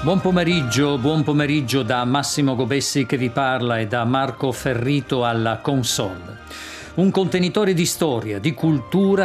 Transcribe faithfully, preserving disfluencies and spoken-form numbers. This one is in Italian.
Buon pomeriggio, buon pomeriggio da Massimo Gobessi che vi parla e da Marco Ferrito alla console. Un contenitore di storia, di cultura